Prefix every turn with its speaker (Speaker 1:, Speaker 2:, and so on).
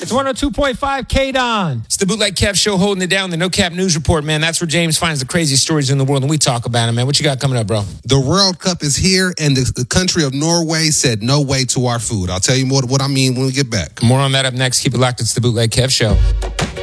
Speaker 1: It's 102.5 K-Don.
Speaker 2: It's the Bootleg Kev Show holding it down. The No Cap News Report, man. That's where James finds the craziest stories in the world, and we talk about them, man. What you got coming up, bro?
Speaker 3: The World Cup is here, and the country of Norway said no way to our food. I'll tell you what I mean when we get back.
Speaker 2: More on that up next. Keep it locked. It's the Bootleg Kev Show.